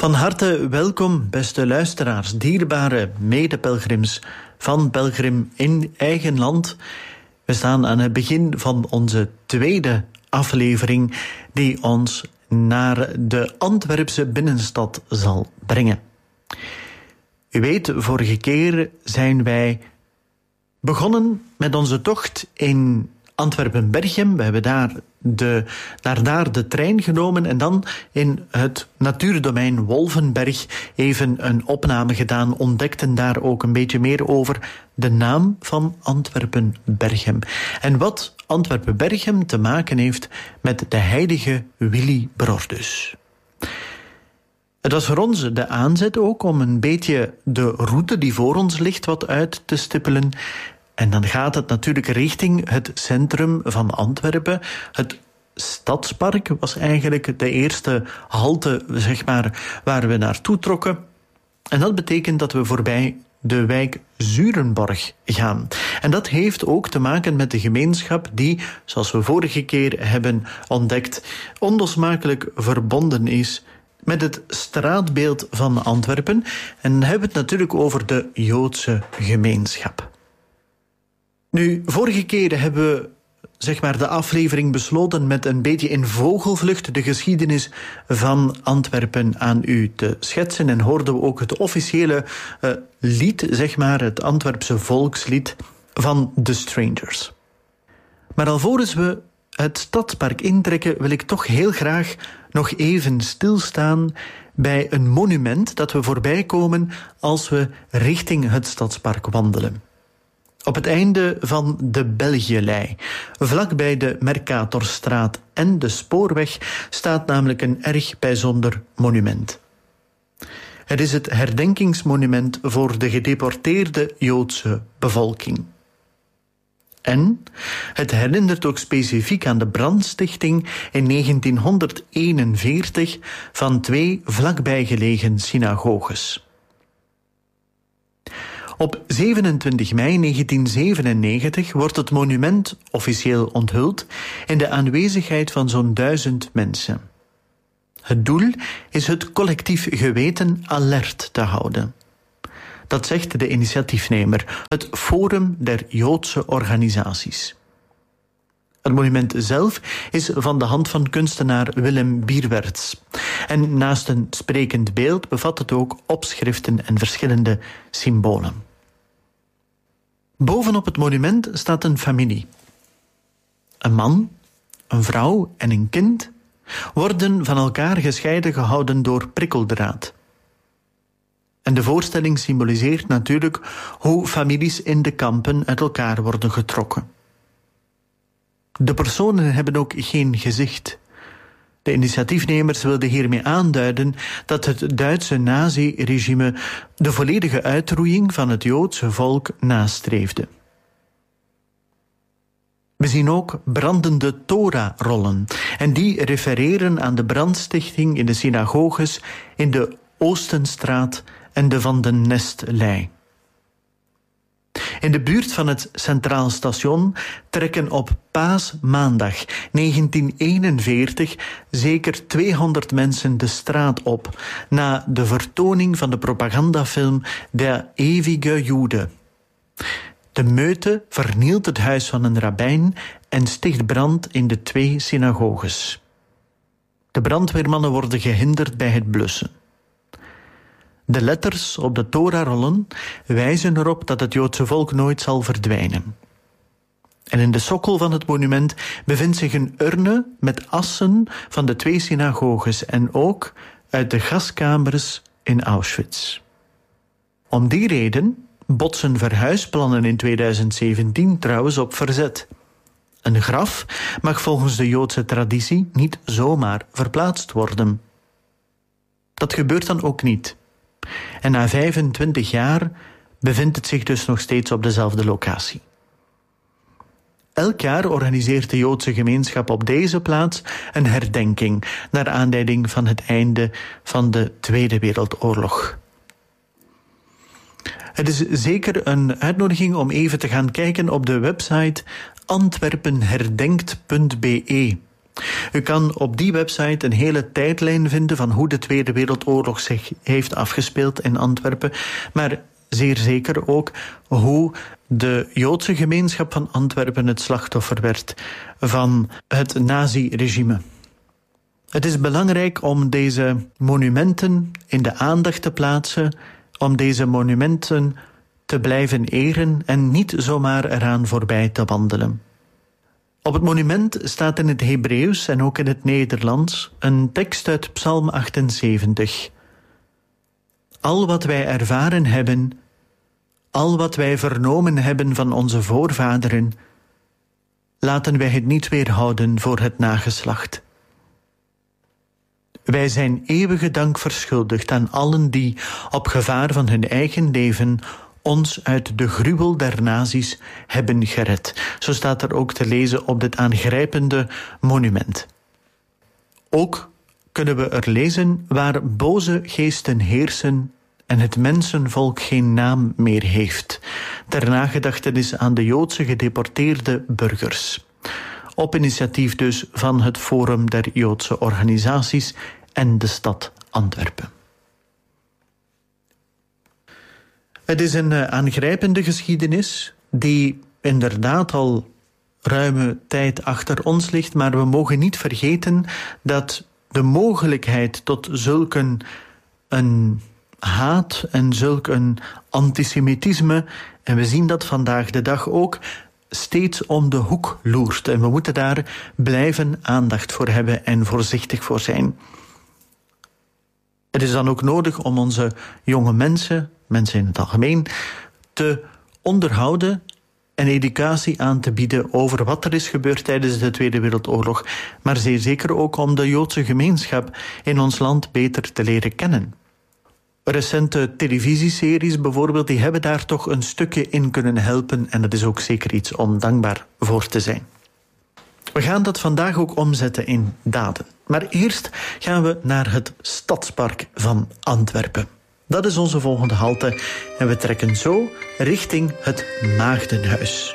Van harte welkom, beste luisteraars, dierbare medepelgrims van Pelgrim in eigen land. We staan aan het begin van onze tweede aflevering die ons naar de Antwerpse binnenstad zal brengen. U weet, vorige keer zijn wij begonnen met onze tocht in Antwerpen-Berchem. We hebben daar de trein genomen en dan in het natuurdomein Wolvenberg even een opname gedaan. Ontdekten daar ook een beetje meer over de naam van Antwerpen-Berchem. En wat Antwerpen-Berchem te maken heeft met de heilige Willy Brodus. Het was voor ons de aanzet ook om een beetje de route die voor ons ligt wat uit te stippelen. En dan gaat het natuurlijk richting het centrum van Antwerpen. Het Stadspark was eigenlijk de eerste halte, zeg maar, waar we naartoe trokken. En dat betekent dat we voorbij de wijk Zurenborg gaan. En dat heeft ook te maken met de gemeenschap die, zoals we vorige keer hebben ontdekt, onlosmakelijk verbonden is met het straatbeeld van Antwerpen. En dan hebben we het natuurlijk over de Joodse gemeenschap. Nu, vorige keer hebben we de aflevering besloten met een beetje in vogelvlucht de geschiedenis van Antwerpen aan u te schetsen. En hoorden we ook het officiële lied, het Antwerpse volkslied van The Strangers. Maar alvorens we het Stadspark intrekken, wil ik toch heel graag nog even stilstaan bij een monument dat we voorbij komen als we richting het Stadspark wandelen. Op het einde van de Belgielei, vlakbij de Mercatorstraat en de spoorweg, staat namelijk een erg bijzonder monument. Het is het herdenkingsmonument voor de gedeporteerde Joodse bevolking. En het herinnert ook specifiek aan de brandstichting in 1941 van 2 vlakbij gelegen synagoges. Op 27 mei 1997 wordt het monument officieel onthuld in de aanwezigheid van zo'n 1000 mensen. Het doel is het collectief geweten alert te houden. Dat zegt de initiatiefnemer, het Forum der Joodse Organisaties. Het monument zelf is van de hand van kunstenaar Willem Bierwerts. En naast een sprekend beeld bevat het ook opschriften en verschillende symbolen. Bovenop het monument staat een familie. Een man, een vrouw en een kind worden van elkaar gescheiden gehouden door prikkeldraad. En de voorstelling symboliseert natuurlijk hoe families in de kampen uit elkaar worden getrokken. De personen hebben ook geen gezicht. De initiatiefnemers wilden hiermee aanduiden dat het Duitse nazi-regime de volledige uitroeiing van het Joodse volk nastreefde. We zien ook brandende Torah-rollen en die refereren aan de brandstichting in de synagoges in de Oostenstraat en de Van den Nestlei. In de buurt van het Centraal Station trekken op Paasmaandag 1941 zeker 200 mensen de straat op na de vertoning van de propagandafilm Der Ewige Jude. De meute vernielt het huis van een rabbijn en sticht brand in de 2 synagoges. De brandweermannen worden gehinderd bij het blussen. De letters op de Torah-rollen wijzen erop dat het Joodse volk nooit zal verdwijnen. En in de sokkel van het monument bevindt zich een urne met assen van de 2 synagoges en ook uit de gaskamers in Auschwitz. Om die reden botsen verhuisplannen in 2017 trouwens op verzet. Een graf mag volgens de Joodse traditie niet zomaar verplaatst worden. Dat gebeurt dan ook niet. En na 25 jaar bevindt het zich dus nog steeds op dezelfde locatie. Elk jaar organiseert de Joodse gemeenschap op deze plaats een herdenking naar aanleiding van het einde van de Tweede Wereldoorlog. Het is zeker een uitnodiging om even te gaan kijken op de website antwerpenherdenkt.be. U kan op die website een hele tijdlijn vinden van hoe de Tweede Wereldoorlog zich heeft afgespeeld in Antwerpen, maar zeer zeker ook hoe de Joodse gemeenschap van Antwerpen het slachtoffer werd van het nazi-regime. Het is belangrijk om deze monumenten in de aandacht te plaatsen, om deze monumenten te blijven eren en niet zomaar eraan voorbij te wandelen. Op het monument staat in het Hebreeuws en ook in het Nederlands een tekst uit Psalm 78. Al wat wij ervaren hebben, al wat wij vernomen hebben van onze voorvaderen, laten wij het niet weerhouden voor het nageslacht. Wij zijn eeuwige dank verschuldigd aan allen die, op gevaar van hun eigen leven, ons uit de gruwel der nazi's hebben gered. Zo staat er ook te lezen op dit aangrijpende monument. Ook kunnen we er lezen: waar boze geesten heersen en het mensenvolk geen naam meer heeft, ter nagedachtenis aan de Joodse gedeporteerde burgers. Op initiatief dus van het Forum der Joodse Organisaties en de stad Antwerpen. Het is een aangrijpende geschiedenis die inderdaad al ruime tijd achter ons ligt, maar we mogen niet vergeten dat de mogelijkheid tot zulk een haat en zulk een antisemitisme, en we zien dat vandaag de dag ook, steeds om de hoek loert. En we moeten daar blijven aandacht voor hebben en voorzichtig voor zijn. Het is dan ook nodig om onze jonge mensen in het algemeen, te onderhouden en educatie aan te bieden over wat er is gebeurd tijdens de Tweede Wereldoorlog, maar zeer zeker ook om de Joodse gemeenschap in ons land beter te leren kennen. Recente televisieseries bijvoorbeeld, die hebben daar toch een stukje in kunnen helpen en dat is ook zeker iets om dankbaar voor te zijn. We gaan dat vandaag ook omzetten in daden. Maar eerst gaan we naar het Stadspark van Antwerpen. Dat is onze volgende halte en we trekken zo richting het Maagdenhuis.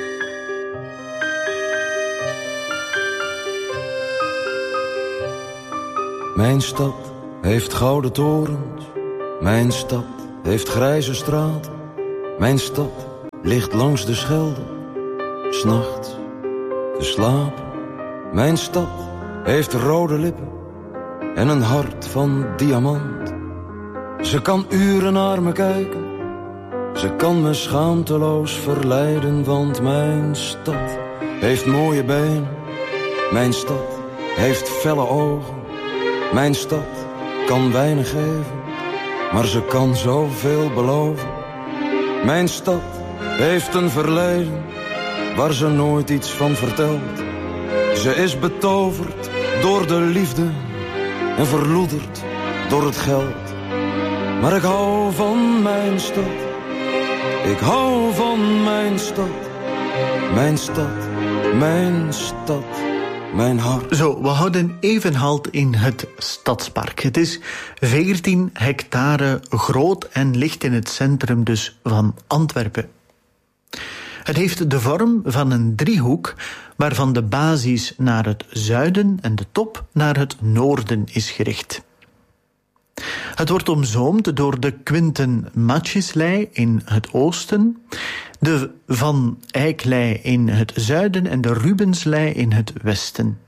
Mijn stad heeft gouden torens, mijn stad heeft grijze straten. Mijn stad ligt langs de Schelde, 's nachts te slapen. Mijn stad heeft rode lippen en een hart van diamant. Ze kan uren naar me kijken, ze kan me schaamteloos verleiden. Want mijn stad heeft mooie benen, mijn stad heeft felle ogen. Mijn stad kan weinig geven, maar ze kan zoveel beloven. Mijn stad heeft een verleden waar ze nooit iets van vertelt. Ze is betoverd door de liefde en verloederd door het geld. Maar ik hou van mijn stad, ik hou van mijn stad. Mijn stad, mijn stad, mijn hart. Zo, we houden even halt in het Stadspark. Het is 14 hectare groot en ligt in het centrum dus van Antwerpen. Het heeft de vorm van een driehoek, waarvan de basis naar het zuiden en de top naar het noorden is gericht. Het wordt omzoomd door de Quinten-Matjislei in het oosten, de Van Eycklei in het zuiden en de Rubenslei in het westen.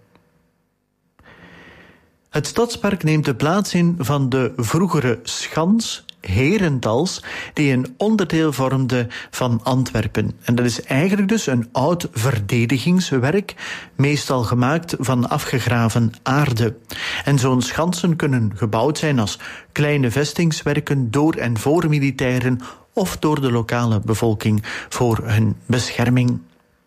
Het Stadspark neemt de plaats in van de vroegere schans Herentals, die een onderdeel vormde van Antwerpen. En dat is eigenlijk dus een oud verdedigingswerk, meestal gemaakt van afgegraven aarde. En zo'n schansen kunnen gebouwd zijn als kleine vestingswerken door en voor militairen of door de lokale bevolking voor hun bescherming.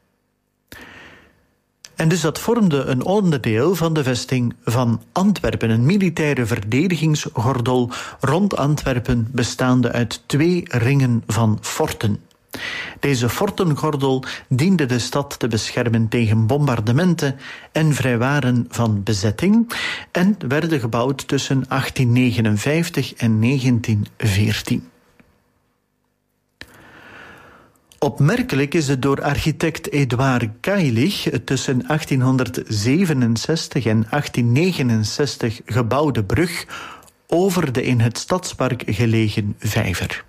En dus dat vormde een onderdeel van de vesting van Antwerpen, een militaire verdedigingsgordel rond Antwerpen bestaande uit 2 ringen van forten. Deze fortengordel diende de stad te beschermen tegen bombardementen en vrijwaren van bezetting en werden gebouwd tussen 1859 en 1914. Opmerkelijk is de door architect Edouard Keilig tussen 1867 en 1869 gebouwde brug over de in het stadspark gelegen vijver.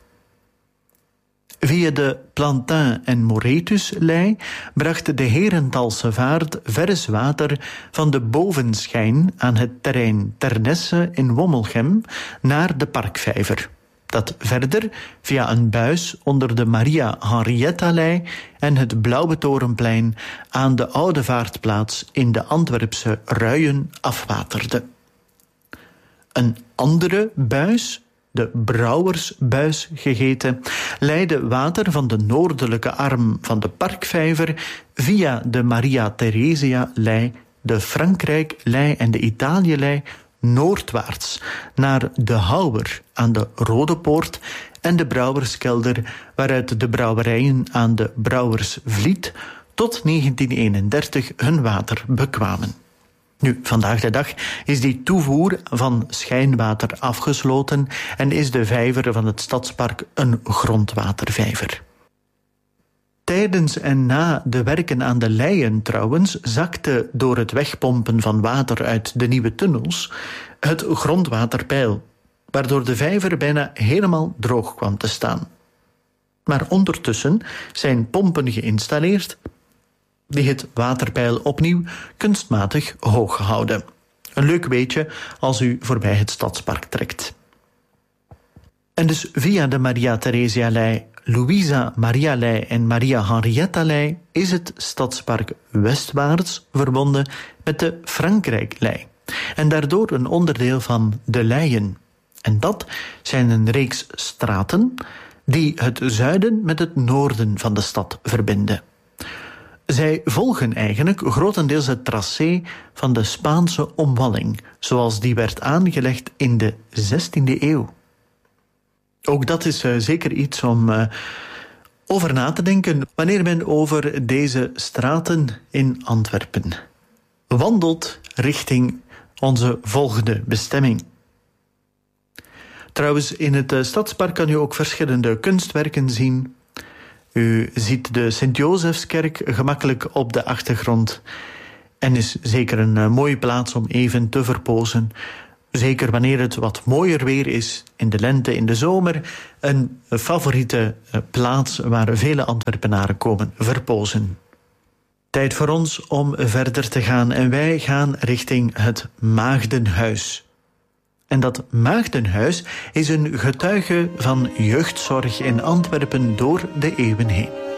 Via de Plantin- en Moretuslei bracht de Herentalse vaart vers water van de Bovenschijn aan het terrein Ternesse in Wommelgem naar de Parkvijver, dat verder via een buis onder de Maria-Henrietta-lei en het Blauwetorenplein aan de oude vaartplaats in de Antwerpse Ruyen afwaterde. Een andere buis, de Brouwersbuis geheten, leidde water van de noordelijke arm van de Parkvijver via de Maria-Theresia-lei, de Frankrijk-lei en de Italië-lei noordwaarts naar de Houwer aan de Rode Poort en de Brouwerskelder, waaruit de brouwerijen aan de Brouwersvliet tot 1931 hun water bekwamen. Nu, vandaag de dag is die toevoer van schijnwater afgesloten en is de vijver van het stadspark een grondwatervijver. Tijdens en na de werken aan de leien trouwens zakte door het wegpompen van water uit de nieuwe tunnels het grondwaterpeil, waardoor de vijver bijna helemaal droog kwam te staan. Maar ondertussen zijn pompen geïnstalleerd die het waterpeil opnieuw kunstmatig hoog houden. Een leuk weetje als u voorbij het stadspark trekt. En dus via de Maria-Theresia-lei, Louisa-Maria-lei en Maria-Henrietta-lei is het stadspark westwaarts verbonden met de Frankrijk-lei en daardoor een onderdeel van de leien. En dat zijn een reeks straten die het zuiden met het noorden van de stad verbinden. Zij volgen eigenlijk grotendeels het tracé van de Spaanse omwalling, zoals die werd aangelegd in de 16e eeuw. Ook dat is zeker iets om over na te denken wanneer men over deze straten in Antwerpen wandelt richting onze volgende bestemming. Trouwens, in het stadspark kan u ook verschillende kunstwerken zien. U ziet de Sint-Jozefskerk gemakkelijk op de achtergrond en is zeker een mooie plaats om even te verpozen. Zeker wanneer het wat mooier weer is, in de lente, in de zomer, een favoriete plaats waar vele Antwerpenaren komen verpozen. Tijd voor ons om verder te gaan en wij gaan richting het Maagdenhuis. En dat Maagdenhuis is een getuige van jeugdzorg in Antwerpen door de eeuwen heen.